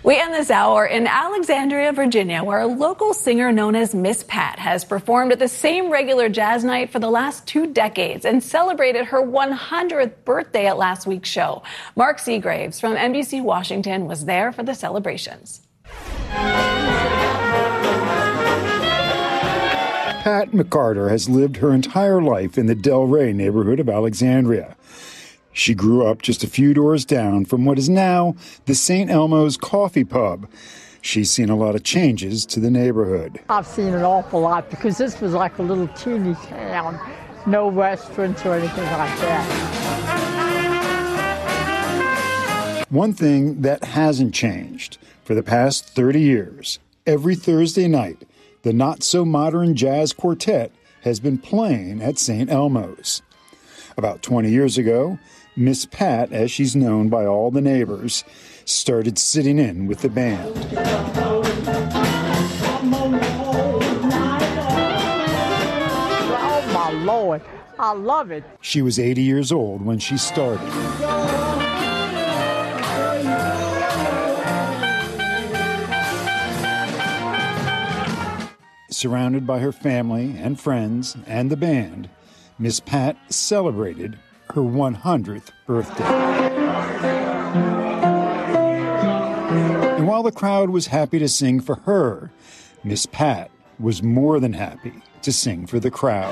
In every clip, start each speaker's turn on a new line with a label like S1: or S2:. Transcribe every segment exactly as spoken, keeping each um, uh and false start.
S1: We end this hour in Alexandria, Virginia, where a local singer known as Miss Pat has performed at the same regular jazz night for the last two decades and celebrated her one hundredth birthday at last week's show. Mark Seagraves from N B C Washington was there for the celebrations.
S2: Pat McCarter has lived her entire life in the Delray neighborhood of Alexandria. She grew up just a few doors down from what is now the Saint Elmo's Coffee Pub. She's seen a lot of changes to the neighborhood.
S3: I've seen an awful lot because this was like a little teeny town, no restaurants or anything like that.
S2: One thing that hasn't changed for the past thirty years, every Thursday night, the not-so-modern jazz quartet has been playing at Saint Elmo's. About twenty years ago, Miss Pat, as she's known by all the neighbors, started sitting in with the band.
S3: Oh, my Lord. I love it.
S2: She was eighty years old when she started. Surrounded by her family and friends and the band, Miss Pat celebrated her one hundredth birthday. And while the crowd was happy to sing for her, Miss Pat was more than happy to sing for the crowd.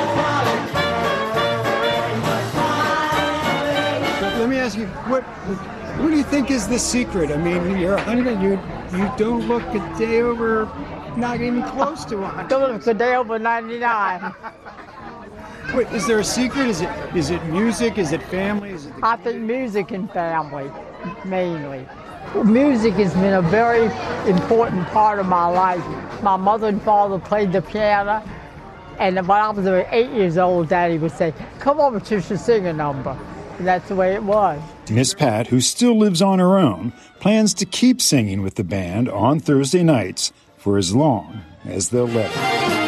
S2: Let me ask you, what what do you think is the secret? I mean, you're one hundred, you, you don't look a day over, not even close to one hundred.
S3: Don't look a day over ninety-nine.
S2: Wait, is there a secret? Is it is it music? Is it family? Is it the
S3: I think music and family, mainly. Music has been a very important part of my life. My mother and father played the piano, and when I was eight years old, Daddy would say, "Come over, Tisha, sing a number." And that's the way it was.
S2: Miss Pat, who still lives on her own, plans to keep singing with the band on Thursday nights for as long as they'll let her.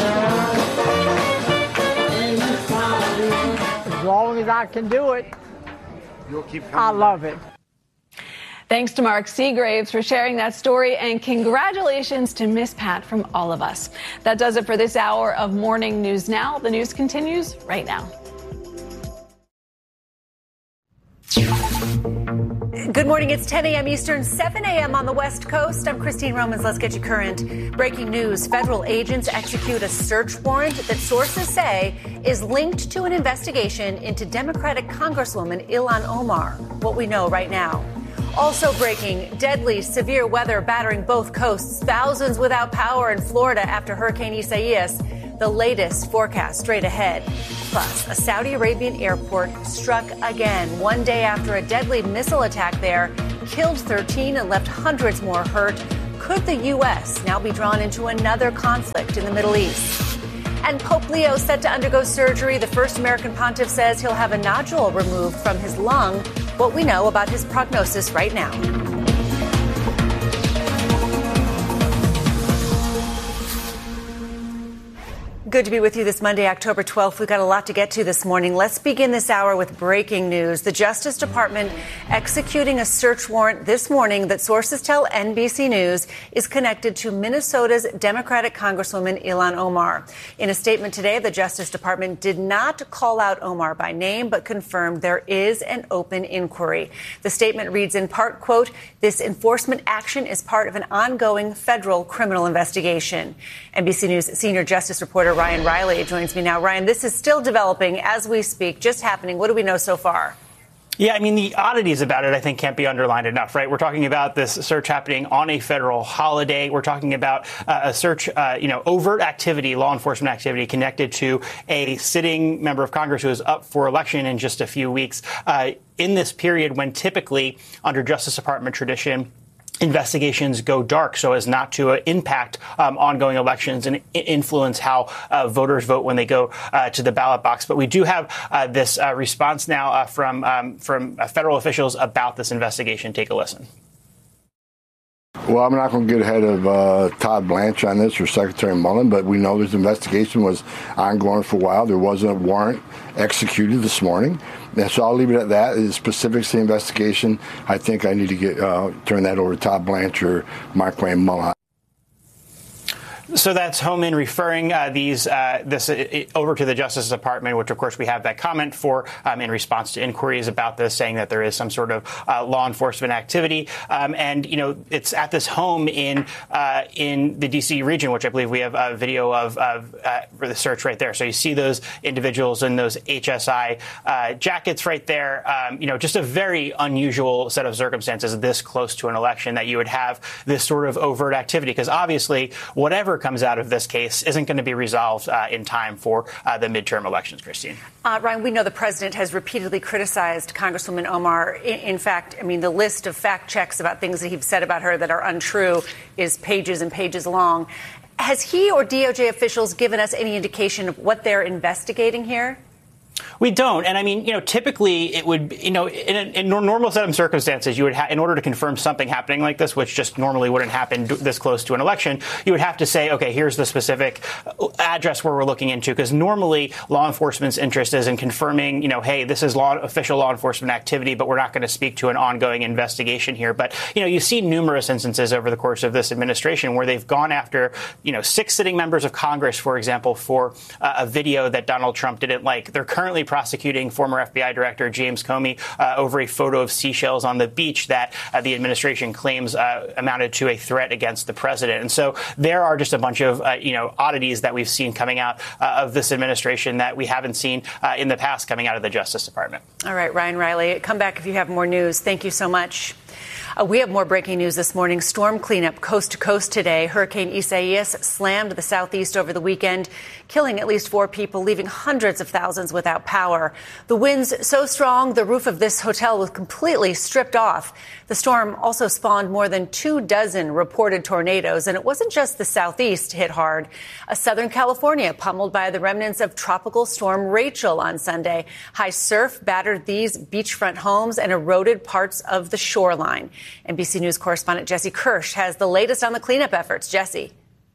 S3: As long as I can do it,
S2: You'll keep
S3: I love it.
S1: Thanks to Mark Seagraves for sharing that story, and congratulations to Miss Pat from all of us. That does it for this hour of Morning News Now. The news continues right now.
S4: Good morning. It's ten a.m. Eastern, seven a.m. on the West Coast. I'm Christine Romans. Let's get you current. Breaking news. Federal agents execute a search warrant that sources say is linked to an investigation into Democratic Congresswoman Ilhan Omar. What we know right now. Also breaking, deadly severe weather battering both coasts. Thousands without power in Florida after Hurricane Isaias. The latest forecast straight ahead. Plus, a Saudi Arabian airport struck again one day after a deadly missile attack there killed thirteen and left hundreds more hurt. Could the U S now be drawn into another conflict in the Middle East? And Pope Leo set to undergo surgery. The first American pontiff says he'll have a nodule removed from his lung. What we know about his prognosis right now. Good to be with you this Monday, October twelfth. We've got a lot to get to this morning. Let's begin this hour with breaking news. The Justice Department executing a search warrant this morning that sources tell N B C News is connected to Minnesota's Democratic Congresswoman Ilhan Omar. In a statement today, the Justice Department did not call out Omar by name, but confirmed there is an open inquiry. The statement reads in part, quote, "This enforcement action is part of an ongoing federal criminal investigation." N B C News senior justice reporter Ryan Riley joins me now. Ryan, this is still developing as we speak, just happening. What do we know so far?
S5: Yeah, I mean, the oddities about it, I think, can't be underlined enough, right? We're talking about this search happening on a federal holiday. We're talking about uh, a search, uh, you know, overt activity, law enforcement activity connected to a sitting member of Congress who is up for election in just a few weeks. Uh, in this period when typically under Justice Department tradition, investigations go dark so as not to uh, impact um, ongoing elections and I- influence how uh, voters vote when they go uh, to the ballot box. But we do have uh, this uh, response now uh, from um, from uh, federal officials about this investigation. Take a listen.
S6: Well, I'm not going to get ahead of uh, Todd Blanche on this or Secretary Mullen, but we know this investigation was ongoing for a while. There was a warrant executed this morning. And so I'll leave it at that. The specifics of the investigation, I think I need to get uh, turn that over to Todd Blanche or Mark Wayne Mullen.
S5: So that's Homan referring uh, these uh, this uh, over to the Justice Department, which, of course, we have that comment for um, in response to inquiries about this, saying that there is some sort of uh, law enforcement activity. Um, and, you know, it's at this home in uh, in the D C region, which I believe we have a video of, of uh, for the search right there. So you see those individuals in those H S I uh, jackets right there. Um, you know, just a very unusual set of circumstances this close to an election that you would have this sort of overt activity, because obviously whatever comes out of this case isn't going to be resolved uh, in time for uh, the midterm elections, Christine.
S4: Uh, Ryan, we know the president has repeatedly criticized Congresswoman Omar. In, in fact, I mean, the list of fact checks about things that he's said about her that are untrue is pages and pages long. Has he or D O J officials given us any indication of what they're investigating here?
S5: We don't. And I mean, you know, typically it would, you know, in a in normal set of circumstances, you would have, in order to confirm something happening like this, which just normally wouldn't happen this close to an election, you would have to say, OK, here's the specific address where we're looking into, because normally law enforcement's interest is in confirming, you know, hey, this is law official law enforcement activity, but we're not going to speak to an ongoing investigation here. But, you know, you see numerous instances over the course of this administration where they've gone after, you know, six sitting members of Congress, for example, for uh, a video that Donald Trump didn't like. They're currently prosecuting former F B I Director James Comey uh, over a photo of seashells on the beach that uh, the administration claims uh, amounted to a threat against the president. And so there are just a bunch of, uh, you know, oddities that we've seen coming out uh, of this administration that we haven't seen uh, in the past coming out of the Justice Department.
S4: All right, Ryan Riley, come back if you have more news. Thank you so much. Uh, we have more breaking news this morning. Storm cleanup coast to coast today. Hurricane Isaias slammed the southeast over the weekend, killing at least four people, leaving hundreds of thousands without power. The winds so strong, the roof of this hotel was completely stripped off. The storm also spawned more than two dozen reported tornadoes, and it wasn't just the southeast hit hard. Uh, Southern California pummeled by the remnants of Tropical Storm Rachel on Sunday. High surf battered these beachfront homes and eroded parts of the shoreline. N B C News correspondent Jesse Kirsch has the latest on the cleanup efforts. Jesse.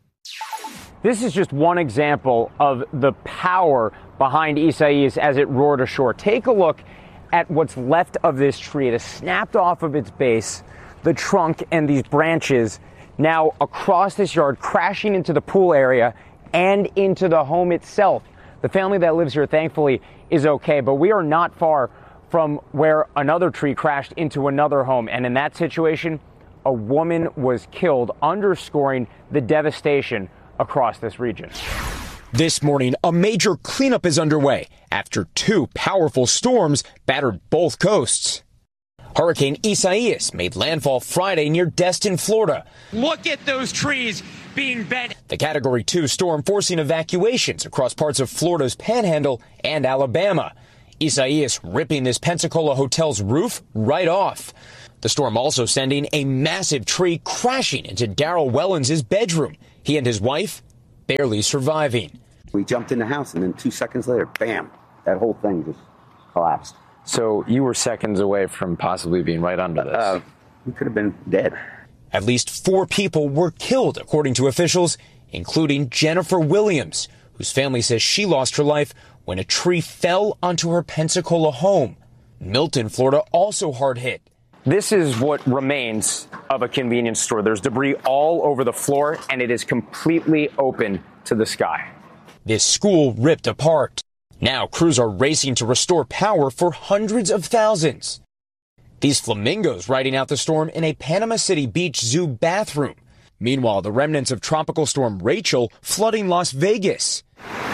S7: This is just one example of the power behind Isaias as it roared ashore. Take a look at what's left of this tree. It has snapped off of its base, the trunk and these branches now across this yard, crashing into the pool area and into the home itself. The family that lives here, thankfully, is okay, but we are not far from where another tree crashed into another home. And in that situation, a woman was killed, underscoring the devastation across this region.
S8: This morning, a major cleanup is underway after two powerful storms battered both coasts. Hurricane Isaias made landfall Friday near Destin, Florida.
S9: Look at those trees being bent.
S8: The Category two storm forcing evacuations across parts of Florida's Panhandle and Alabama. Isaias ripping this Pensacola hotel's roof right off. The storm also sending a massive tree crashing into Darrell Wellens' bedroom. He and his wife barely surviving.
S10: We jumped in the house, and then two seconds later, bam, that whole thing just collapsed.
S7: So you were seconds away from possibly being right under this.
S10: Uh, we could have been dead.
S8: At least four people were killed, according to officials, including Jennifer Williams, whose family says she lost her life when a tree fell onto her Pensacola home. Milton, Florida, also hard hit.
S7: This is what remains of a convenience store. There's debris all over the floor, and it is completely open to the sky.
S8: This school ripped apart. Now crews are racing to restore power for hundreds of thousands. These flamingos riding out the storm in a Panama City Beach Zoo bathroom. Meanwhile, the remnants of Tropical Storm Rachel flooding Las Vegas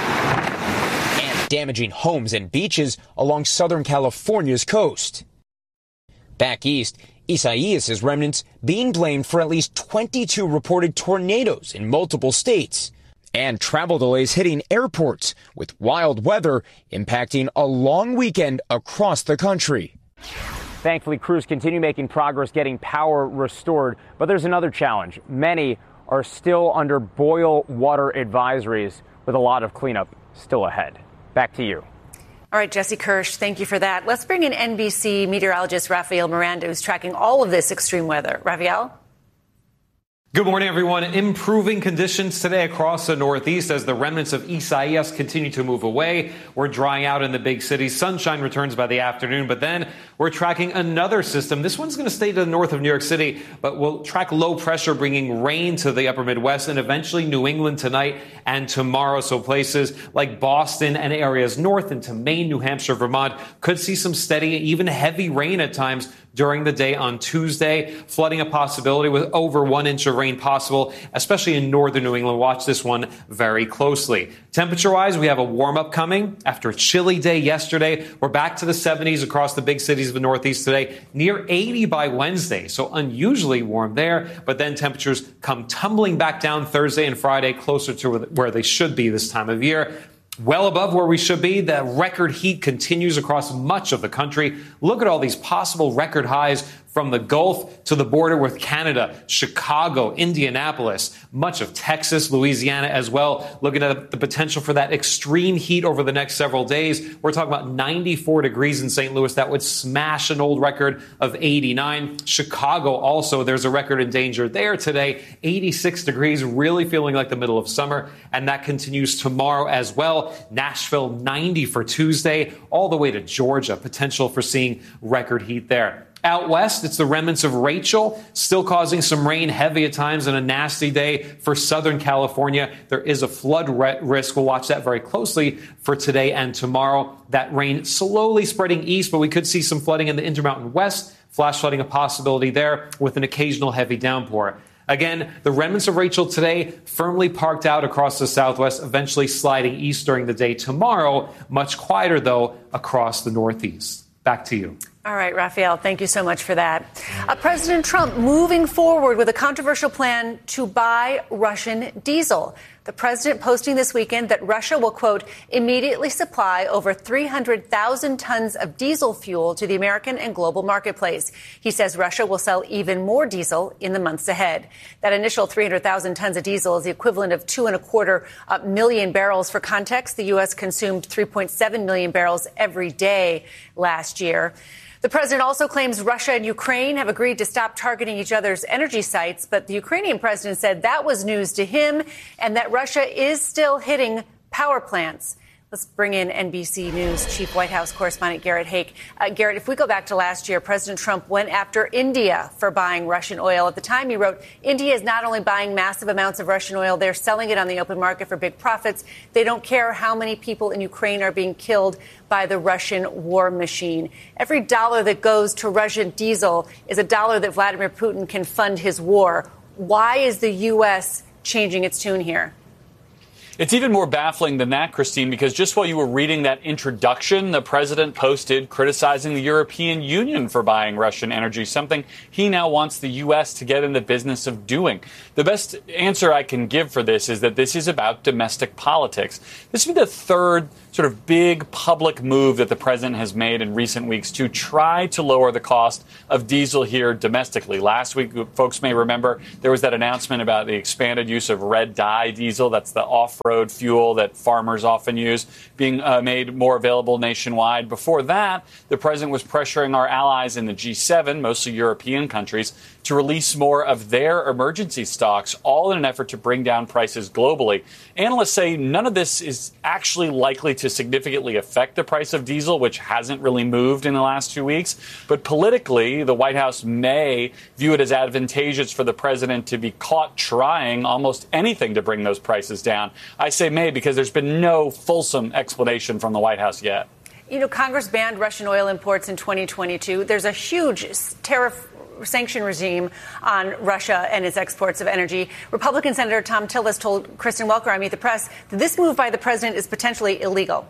S8: and damaging homes and beaches along Southern California's coast. Back east, Isaias' remnants being blamed for at least twenty-two reported tornadoes in multiple states. And travel delays hitting airports, with wild weather impacting a long weekend across the country.
S7: Thankfully, crews continue making progress getting power restored. But there's another challenge. Many are still under boil water advisories, with a lot of cleanup still ahead. Back to you.
S4: All right, Jesse Kirsch, thank you for that. Let's bring in N B C meteorologist Rafael Miranda, who's tracking all of this extreme weather. Rafael?
S11: Good morning, everyone. Improving conditions today across the Northeast as the remnants of Isaias continue to move away. We're drying out in the big cities. Sunshine returns by the afternoon, but then we're tracking another system. This one's going to stay to the north of New York City, but we'll track low pressure bringing rain to the upper Midwest and eventually New England tonight and tomorrow. So places like Boston and areas north into Maine, New Hampshire, Vermont could see some steady, even heavy rain at times during the day on Tuesday. Flooding a possibility with over one inch of rain possible, especially in northern New England. Watch this one very closely. Temperature-wise, we have a warm-up coming. After a chilly day yesterday, we're back to the seventies across the big cities of the Northeast today, near eighty by Wednesday. So unusually warm there, but then temperatures come tumbling back down Thursday and Friday, closer to where they should be this time of year. Well above where we should be. The record heat continues across much of the country. Look at all these possible record highs from the Gulf to the border with Canada, Chicago, Indianapolis, much of Texas, Louisiana as well. Looking at the potential for that extreme heat over the next several days. We're talking about ninety-four degrees in Saint Louis. That would smash an old record of eighty-nine. Chicago also, there's a record in danger there today. eighty-six degrees, really feeling like the middle of summer. And that continues tomorrow as well. Nashville, ninety for Tuesday, all the way to Georgia. Potential for seeing record heat there. Out west, it's the remnants of Rachel, still causing some rain, heavy at times, and a nasty day for Southern California. There is a flood risk. We'll watch that very closely for today and tomorrow. That rain slowly spreading east, but we could see some flooding in the Intermountain West. Flash flooding a possibility there with an occasional heavy downpour. Again, the remnants of Rachel today firmly parked out across the Southwest, eventually sliding east during the day tomorrow. Much quieter, though, across the Northeast. Back to you.
S4: All right, Raphael, thank you so much for that. Uh, President Trump moving forward with a controversial plan to buy Russian diesel. The president posting this weekend that Russia will, quote, immediately supply over three hundred thousand tons of diesel fuel to the American and global marketplace. He says Russia will sell even more diesel in the months ahead. That initial three hundred thousand tons of diesel is the equivalent of two and a quarter uh, million barrels. For context, the U S consumed three point seven million barrels every day last year. The president also claims Russia and Ukraine have agreed to stop targeting each other's energy sites, but the Ukrainian president said that was news to him and that Russia is still hitting power plants. Let's bring in N B C News Chief White House correspondent Garrett Haake. Uh, Garrett, if we go back to last year, President Trump went after India for buying Russian oil. At the time, he wrote, India is not only buying massive amounts of Russian oil, they're selling it on the open market for big profits. They don't care how many people in Ukraine are being killed by the Russian war machine. Every dollar that goes to Russian diesel is a dollar that Vladimir Putin can fund his war. Why is the U S changing its tune here?
S12: It's even more baffling than that, Christine, because just while you were reading that introduction, the president posted criticizing the European Union for buying Russian energy, something he now wants the U S to get in the business of doing. The best answer I can give for this is that this is about domestic politics. This would be the third sort of big public move that the president has made in recent weeks to try to lower the cost of diesel here domestically. Last week, folks may remember, there was that announcement about the expanded use of red dye diesel. That's the off-road fuel that farmers often use, being uh, made more available nationwide. Before that, the president was pressuring our allies in the G seven, mostly European countries, to release more of their emergency stocks, all in an effort to bring down prices globally. Analysts say none of this is actually likely to significantly affect the price of diesel, which hasn't really moved in the last two weeks. But politically, the White House may view it as advantageous for the president to be caught trying almost anything to bring those prices down. I say may because there's been no fulsome explanation from the White House yet.
S4: You know, Congress banned Russian oil imports in twenty twenty-two. There's a huge tariff sanction regime on Russia and its exports of energy. Republican Senator Thom Tillis told Kristen Welker on Meet the Press that this move by the president is potentially illegal.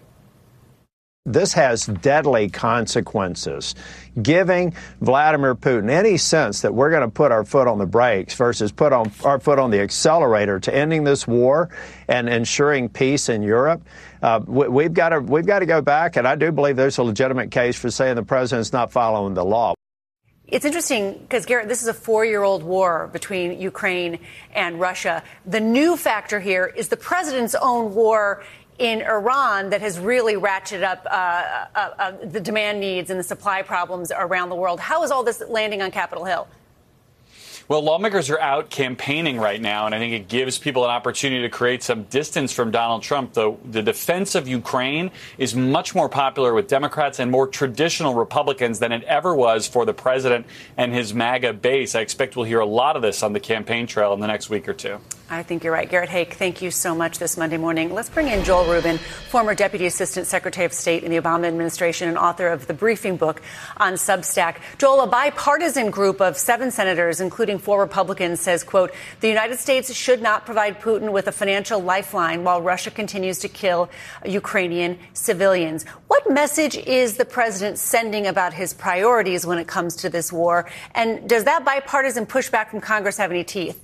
S13: This has deadly consequences. Giving Vladimir Putin any sense that we're going to put our foot on the brakes versus put on our foot on the accelerator to ending this war and ensuring peace in Europe, uh, we, we've got to we've got to go back. And I do believe there's a legitimate case for saying the president's not following the law.
S4: It's interesting because, Garrett, this is a four-year-old war between Ukraine and Russia. The new factor here is the president's own war in Iran that has really ratcheted up uh, uh, uh, the demand needs and the supply problems around the world. How is all this landing on Capitol Hill?
S12: Well, lawmakers are out campaigning right now, and I think it gives people an opportunity to create some distance from Donald Trump. Though the defense of Ukraine is much more popular with Democrats and more traditional Republicans than it ever was for the president and his MAGA base. I expect we'll hear a lot of this on the campaign trail in the next week or two.
S4: I think you're right. Garrett Haake, thank you so much this Monday morning. Let's bring in Joel Rubin, former Deputy Assistant Secretary of State in the Obama administration and author of the briefing book on Substack. Joel, a bipartisan group of seven senators, including four Republicans, says, quote, the United States should not provide Putin with a financial lifeline while Russia continues to kill Ukrainian civilians. What message is the president sending about his priorities when it comes to this war? And does that bipartisan pushback from Congress have any teeth?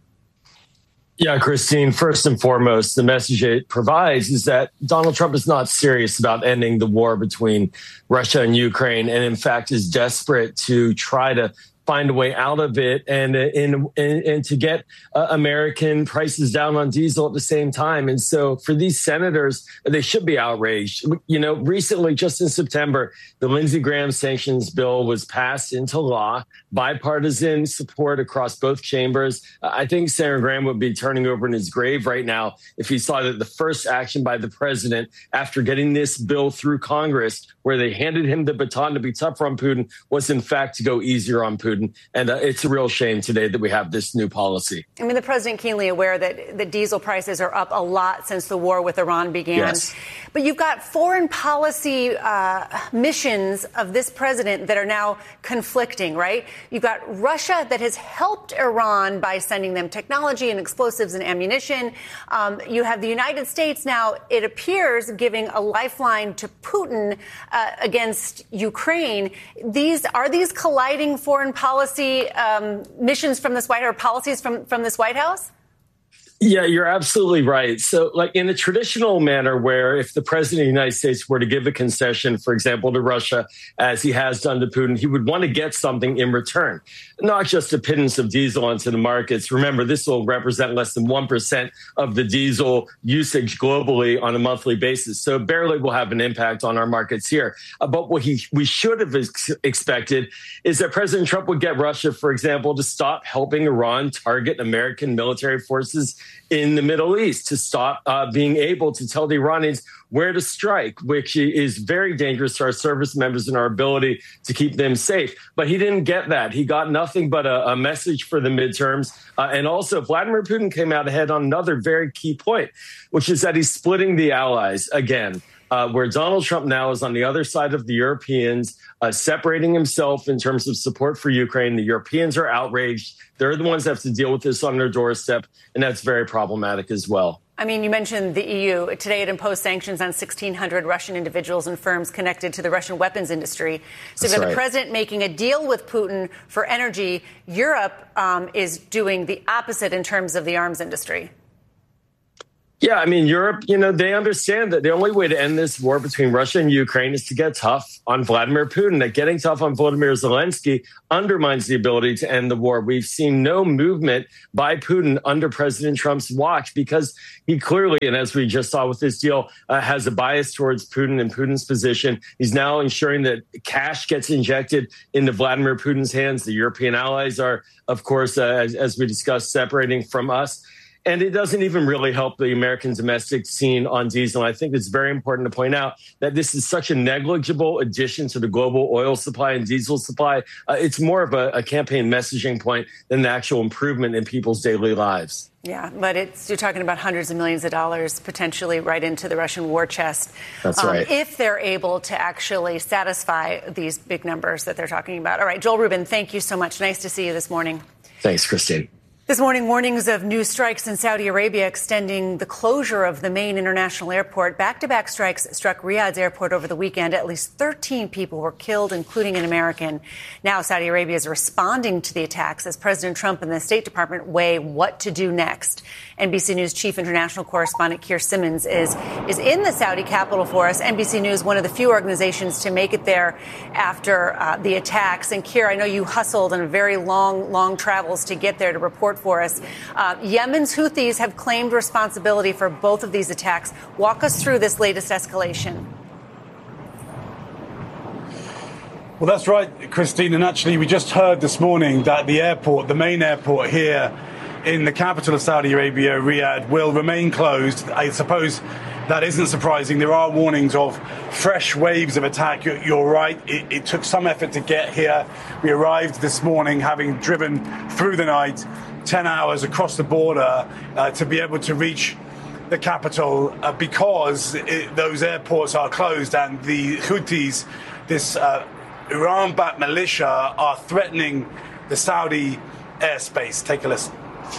S14: Yeah, Christine, first and foremost, the message it provides is that Donald Trump is not serious about ending the war between Russia and Ukraine, and in fact is desperate to try to find a way out of it and and, and to get uh, American prices down on diesel at the same time. And so for these senators, they should be outraged. You know, recently, just in September, the Lindsey Graham sanctions bill was passed into law, bipartisan support across both chambers. Uh, I think Senator Graham would be turning over in his grave right now if he saw that the first action by the president after getting this bill through Congress, where they handed him the baton to be tougher on Putin, was in fact to go easier on Putin. And uh, it's a real shame today that we have this new policy.
S4: I mean, the president keenly aware that the diesel prices are up a lot since the war with Iran began.
S14: Yes.
S4: But you've got foreign policy uh, missions of this president that are now conflicting, right? You've got Russia that has helped Iran by sending them technology and explosives and ammunition. Um, you have the United States now, it appears, giving a lifeline to Putin uh, against Ukraine. These are these colliding foreign policy policy um, missions from this White House, or policies from, from this White House?
S14: Yeah, you're absolutely right. So like in a traditional manner where if the president of the United States were to give a concession, for example, to Russia, as he has done to Putin, he would want to get something in return, not just a pittance of diesel onto the markets. Remember, this will represent less than one percent of the diesel usage globally on a monthly basis. So it barely will have an impact on our markets here. Uh, but what he we should have ex- expected is that President Trump would get Russia, for example, to stop helping Iran target American military forces in the Middle East, to stop uh, being able to tell the Iranians where to strike, which is very dangerous to our service members and our ability to keep them safe. But he didn't get that. He got nothing but a, a message for the midterms. Uh, and also, Vladimir Putin came out ahead on another very key point, which is that he's splitting the allies again. Uh, where Donald Trump now is on the other side of the Europeans, uh, separating himself in terms of support for Ukraine. The Europeans are outraged. They're the ones that have to deal with this on their doorstep, and that's very problematic as well.
S4: I mean, you mentioned the E U. Today it imposed sanctions on sixteen hundred Russian individuals and firms connected to the Russian weapons industry. So you've got the president making a deal with Putin for energy. Europe um, is doing the opposite in terms of the arms industry.
S14: Yeah, I mean, Europe, you know, they understand that the only way to end this war between Russia and Ukraine is to get tough on Vladimir Putin. That getting tough on Volodymyr Zelensky undermines the ability to end the war. We've seen no movement by Putin under President Trump's watch because he clearly, and as we just saw with this deal, uh, has a bias towards Putin and Putin's position. He's now ensuring that cash gets injected into Vladimir Putin's hands. The European allies are, of course, uh, as, as we discussed, separating from us. And it doesn't even really help the American domestic scene on diesel. I think it's very important to point out that this is such a negligible addition to the global oil supply and diesel supply. Uh, it's more of a, a campaign messaging point than the actual improvement in people's daily lives.
S4: Yeah, but it's, you're talking about hundreds of millions of dollars potentially right into the Russian war chest.
S14: That's um, right.
S4: If they're able to actually satisfy these big numbers that they're talking about. All right, Joel Rubin, thank you so much. Nice to see you this morning.
S14: Thanks, Christine.
S4: This morning, warnings of new strikes in Saudi Arabia extending the closure of the main international airport. Back-to-back strikes struck Riyadh's airport over the weekend. At least thirteen people were killed, including an American. Now Saudi Arabia is responding to the attacks as President Trump and the State Department weigh what to do next. N B C News chief international correspondent Keir Simmons is, is in the Saudi capital for us. N B C News, one of the few organizations to make it there after uh, the attacks. And Keir, I know you hustled on very long, long travels to get there to report for us. Uh, Yemen's Houthis have claimed responsibility for both of these attacks. Walk us through this latest escalation.
S15: Well, that's right, Christine. And actually, we just heard this morning that the airport, the main airport here in the capital of Saudi Arabia, Riyadh, will remain closed. I suppose that isn't surprising. There are warnings of fresh waves of attack. You're, you're right. It, it took some effort to get here. We arrived this morning having driven through the night, ten hours across the border uh, to be able to reach the capital uh, because it, those airports are closed and the Houthis, this uh, Iran-backed militia, are threatening the Saudi airspace. Take a listen.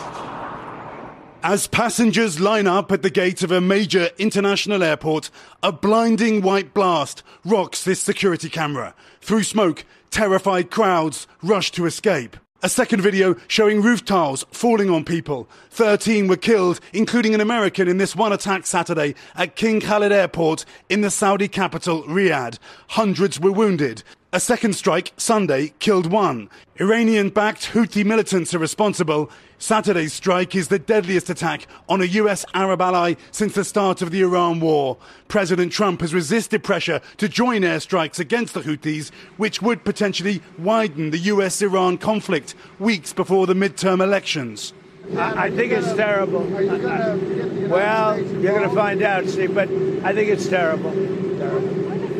S15: As passengers line up at the gate of a major international airport, a blinding white blast rocks this security camera. Through smoke, terrified crowds rush to escape. A second video showing roof tiles falling on people. thirteen were killed, including an American in this one attack Saturday at King Khalid Airport in the Saudi capital, Riyadh. Hundreds were wounded. A second strike Sunday killed one. Iranian-backed Houthi militants are responsible. Saturday's strike is the deadliest attack on a U S Arab ally since the start of the Iran war. President Trump has resisted pressure to join airstrikes against the Houthis, which would potentially widen the U S Iran conflict weeks before the midterm elections.
S16: I think it's terrible. Well, you're going to find out, Steve, but I think it's terrible. terrible.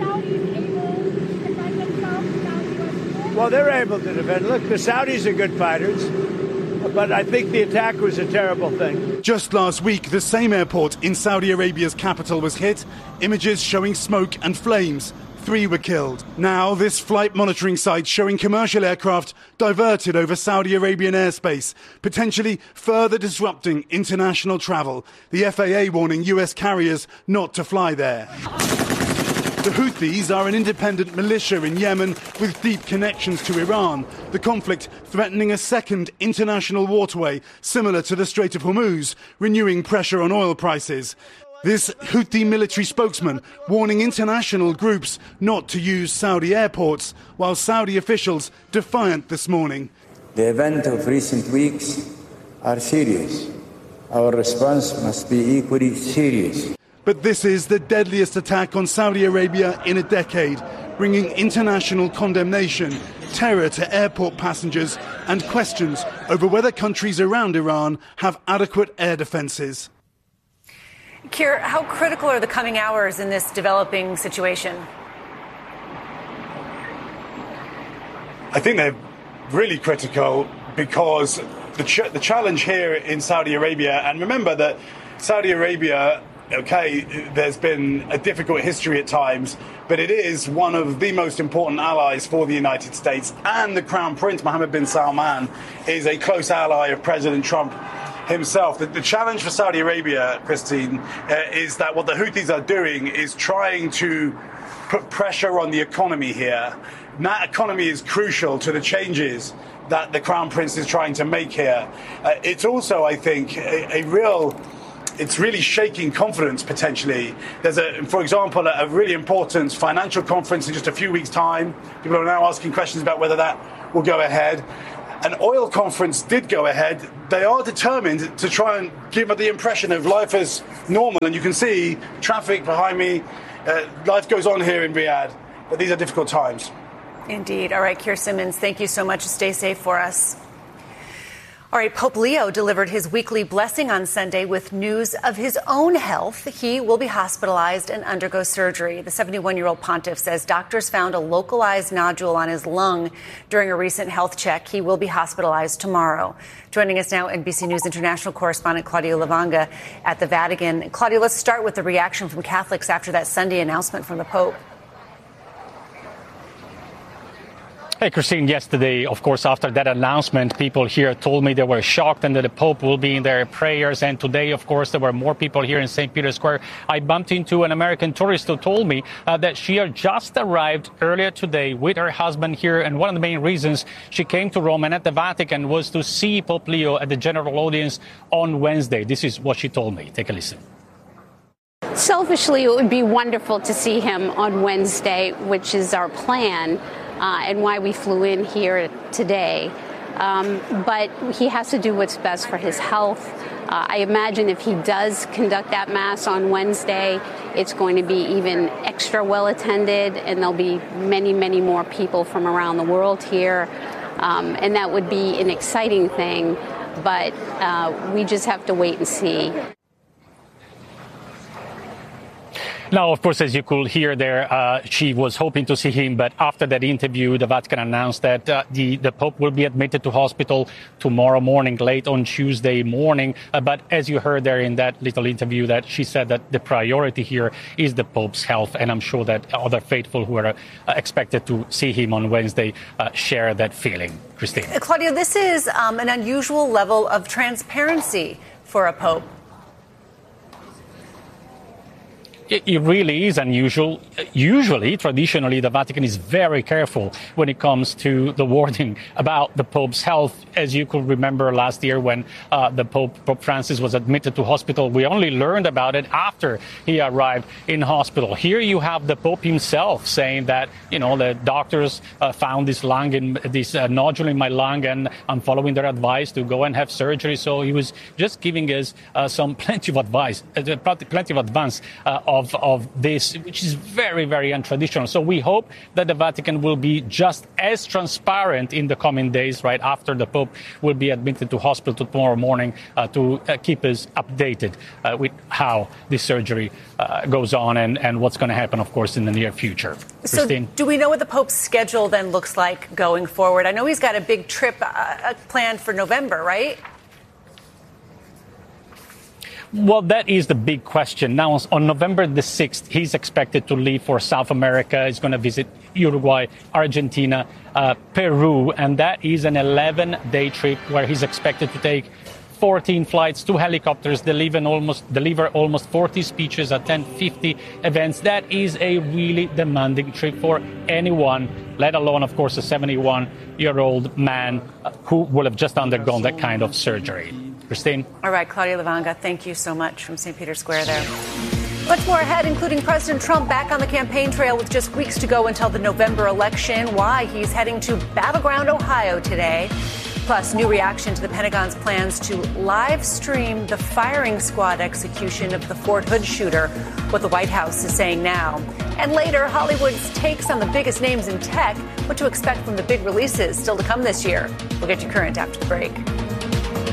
S16: Well, they're able to defend. Look, the Saudis are good fighters, but I think the attack was a terrible thing.
S15: Just last week, the same airport in Saudi Arabia's capital was hit. Images showing smoke and flames. Three were killed. Now, this flight monitoring site showing commercial aircraft diverted over Saudi Arabian airspace, potentially further disrupting international travel. The F A A warning U S carriers not to fly there. The Houthis are an independent militia in Yemen with deep connections to Iran. The conflict threatening a second international waterway similar to the Strait of Hormuz, renewing pressure on oil prices. This Houthi military spokesman warning international groups not to use Saudi airports, while Saudi officials defiant this morning.
S17: The events of recent weeks are serious. Our response must be equally serious.
S15: But this is the deadliest attack on Saudi Arabia in a decade, bringing international condemnation, terror to airport passengers, and questions over whether countries around Iran have adequate air defenses.
S4: Keir, how critical are the coming hours in this developing situation?
S15: I think they're really critical because the, ch- the challenge here in Saudi Arabia, and remember that Saudi Arabia, okay, there's been a difficult history at times, but it is one of the most important allies for the United States. And the Crown Prince, Mohammed bin Salman, is a close ally of President Trump himself. The, the challenge for Saudi Arabia, Christine, uh, is that what the Houthis are doing is trying to put pressure on the economy here. And that economy is crucial to the changes that the Crown Prince is trying to make here. Uh, it's also, I think, a, a real... It's really shaking confidence, potentially. There's, a, for example, a really important financial conference in just a few weeks' time. People are now asking questions about whether that will go ahead. An oil conference did go ahead. They are determined to try and give the impression of life as normal. And you can see traffic behind me. Uh, life goes on here in Riyadh. But these are difficult times.
S4: Indeed. All right, Keir Simmons, thank you so much. Stay safe for us. All right, Pope Leo delivered his weekly blessing on Sunday with news of his own health. He will be hospitalized and undergo surgery. The seventy-one-year-old pontiff says doctors found a localized nodule on his lung during a recent health check. He will be hospitalized tomorrow. Joining us now, N B C News international correspondent Claudio Lavanga at the Vatican. Claudio, let's start with the reaction from Catholics after that Sunday announcement from the Pope.
S18: Hey, Christine, yesterday, of course, after that announcement, people here told me they were shocked and that the Pope will be in their prayers. And today, of course, there were more people here in Saint Peter's Square. I bumped into an American tourist who told me uh, that she had just arrived earlier today with her husband here. And one of the main reasons she came to Rome and at the Vatican was to see Pope Leo at the general audience on Wednesday. This is what she told me. Take a listen.
S19: Selfishly, it would be wonderful to see him on Wednesday, which is our plan. Uh, and why we flew in here today. Um, but he has to do what's best for his health. Uh, I imagine if he does conduct that Mass on Wednesday, it's going to be even extra well attended, and there'll be many, many more people from around the world here. Um, and that would be an exciting thing, but uh, we just have to wait and see.
S18: Now, of course, as you could hear there, uh, she was hoping to see him. But after that interview, the Vatican announced that uh, the, the Pope will be admitted to hospital tomorrow morning, late on Tuesday morning. Uh, but as you heard there in that little interview, that she said that the priority here is the Pope's health. And I'm sure that other faithful who are uh, expected to see him on Wednesday uh, share that feeling. Christine.
S4: Claudio, this is um, an unusual level of transparency for a Pope.
S18: It really is unusual. Usually, traditionally, the Vatican is very careful when it comes to the wording about the Pope's health. As you could remember last year when uh, the Pope, Pope Francis, was admitted to hospital, we only learned about it after he arrived in hospital. Here you have the Pope himself saying that, you know, the doctors uh, found this lung, in, this uh, nodule in my lung, and I'm following their advice to go and have surgery. So he was just giving us uh, some plenty of advice, uh, plenty of advance uh, Of, of this, which is very, very untraditional. So we hope that the Vatican will be just as transparent in the coming days, right after the Pope will be admitted to hospital tomorrow morning, uh, to uh, keep us updated uh, with how this surgery uh, goes on and, and what's going to happen, of course, in the near future.
S4: So
S18: Christine?
S4: Do we know what the Pope's schedule then looks like going forward? I know he's got a big trip uh, planned for November, right?
S18: Well, that is the big question. Now, on November the sixth, he's expected to leave for South America. He's going to visit Uruguay, Argentina, uh, Peru, and that is an eleven-day trip where he's expected to take fourteen flights, two helicopters, deliver almost, deliver almost forty speeches, attend fifty events. That is a really demanding trip for anyone, let alone, of course, a seventy-one-year-old man who will have just undergone that kind of surgery. Christine.
S4: All right, Claudia Levanga, thank you so much from Saint Peter's Square there. Much more ahead, including President Trump back on the campaign trail with just weeks to go until the November election. Why he's heading to Battleground, Ohio today. Plus, new reaction to the Pentagon's plans to live stream the firing squad execution of the Fort Hood shooter, what the White House is saying now. And later, Hollywood's takes on the biggest names in tech, what to expect from the big releases still to come this year. We'll get you current after the break.